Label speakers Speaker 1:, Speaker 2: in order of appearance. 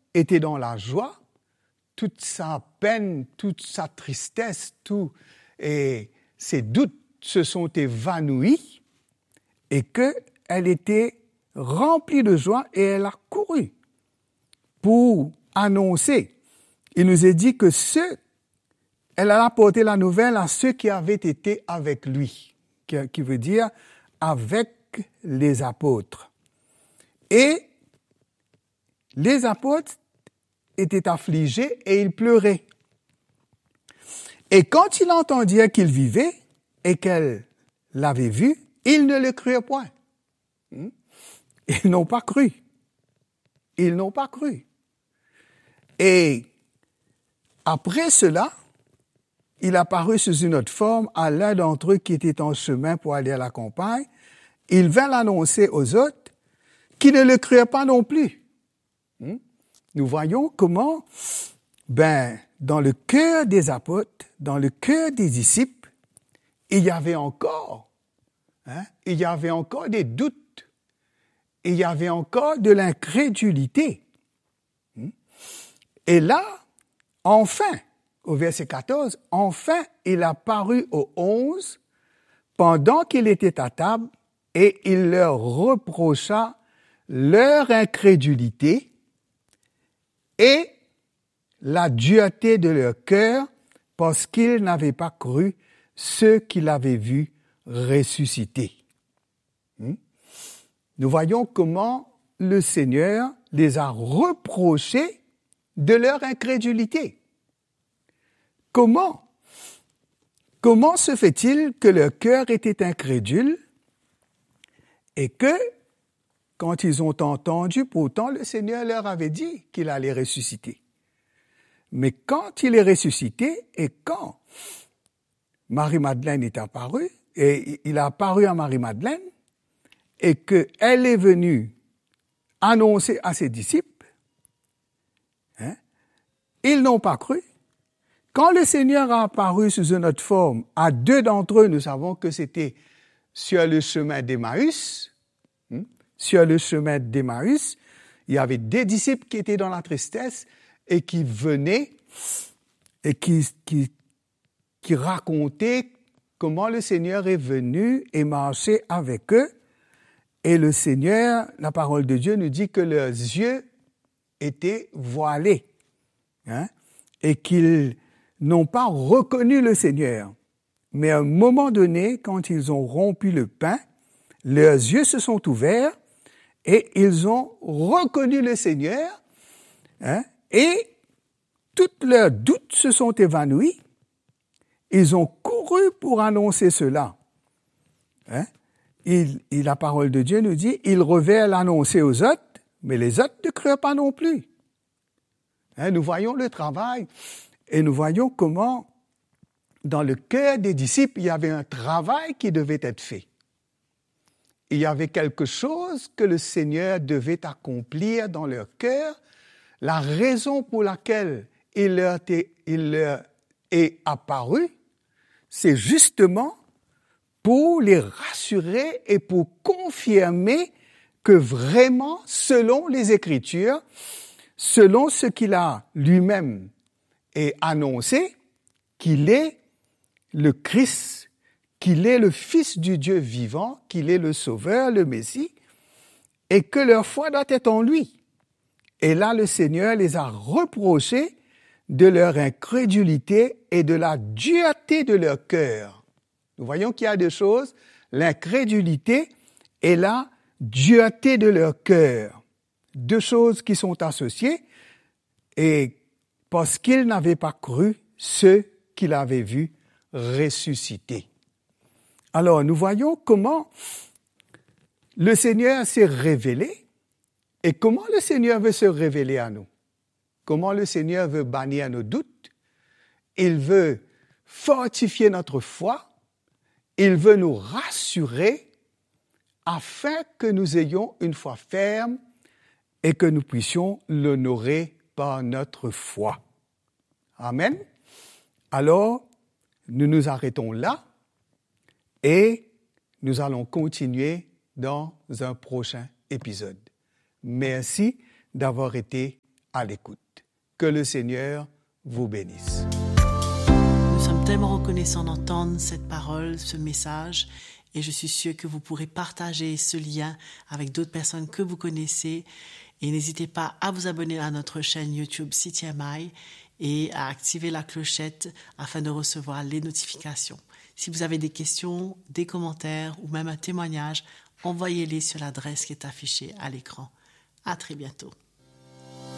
Speaker 1: était dans la joie, toute sa peine, toute sa tristesse, et ses doutes se sont évanouis et qu'elle était remplie de joie et elle a couru pour annoncer. Il nous est dit que elle a apporté la nouvelle à ceux qui avaient été avec lui, qui veut dire avec les apôtres. Et les apôtres étaient affligés et ils pleuraient. Et quand ils entendirent qu'il vivait et qu'elle l'avait vu, ils ne le crurent point. Ils n'ont pas cru. Ils n'ont pas cru. Et après cela, il apparut sous une autre forme à l'un d'entre eux qui était en chemin pour aller à la campagne. Il vint l'annoncer aux autres qui ne le crurent pas non plus. Nous voyons comment, dans le cœur des apôtres, dans le cœur des disciples, il y avait encore des doutes, il y avait encore de l'incrédulité. Et là, enfin, au verset 14, enfin, il apparut aux 11 pendant qu'il était à table et il leur reprocha leur incrédulité et la dureté de leur cœur parce qu'ils n'avaient pas cru ceux qui l'avaient vu ressusciter. Nous voyons comment le Seigneur les a reprochés de leur incrédulité. Comment se fait-il que leur cœur était incrédule et que, quand ils ont entendu, pourtant le Seigneur leur avait dit qu'il allait ressusciter. Mais quand il est ressuscité et quand Marie-Madeleine est apparue, et il a apparu à Marie-Madeleine, et qu'elle est venue annoncer à ses disciples, ils n'ont pas cru. Quand le Seigneur a apparu sous une autre forme à deux d'entre eux, nous savons que c'était sur le chemin d'Emmaüs. Sur le chemin d'Emmaüs, il y avait des disciples qui étaient dans la tristesse et qui venaient et qui racontaient comment le Seigneur est venu et marché avec eux. Et le Seigneur, la parole de Dieu nous dit que leurs yeux étaient voilés, et qu'ils n'ont pas reconnu le Seigneur. Mais à un moment donné, quand ils ont rompu le pain, leurs yeux se sont ouverts et ils ont reconnu le Seigneur, et tous leurs doutes se sont évanouis. Ils ont couru pour annoncer cela. La parole de Dieu nous dit, ils revinrent l'annoncer aux autres, mais les autres ne crurent pas non plus. Nous voyons le travail et nous voyons comment, dans le cœur des disciples, il y avait un travail qui devait être fait. Il y avait quelque chose que le Seigneur devait accomplir dans leur cœur. La raison pour laquelle il leur est apparu, c'est justement pour les rassurer et pour confirmer que vraiment, selon les Écritures, selon ce qu'il a lui-même annoncé, qu'il est le Christ, qu'il est le Fils du Dieu vivant, qu'il est le Sauveur, le Messie, et que leur foi doit être en lui. Et là, le Seigneur les a reprochés de leur incrédulité et de la dureté de leur cœur. Nous voyons qu'il y a deux choses, l'incrédulité et la dureté de leur cœur. Deux choses qui sont associées, et parce qu'ils n'avaient pas cru ceux qu'il avait vus ressusciter. Alors, nous voyons comment le Seigneur s'est révélé et comment le Seigneur veut se révéler à nous. Comment le Seigneur veut bannir nos doutes. Il veut fortifier notre foi. Il veut nous rassurer afin que nous ayons une foi ferme et que nous puissions l'honorer par notre foi. Amen. Alors, nous nous arrêtons là et nous allons continuer dans un prochain épisode. Merci d'avoir été à l'écoute. Que le Seigneur vous bénisse.
Speaker 2: Nous sommes tellement reconnaissants d'entendre cette parole, ce message, et je suis sûre que vous pourrez partager ce lien avec d'autres personnes que vous connaissez. Et n'hésitez pas à vous abonner à notre chaîne YouTube CTMI et à activer la clochette afin de recevoir les notifications. Si vous avez des questions, des commentaires ou même un témoignage, envoyez-les sur l'adresse qui est affichée à l'écran. À très bientôt.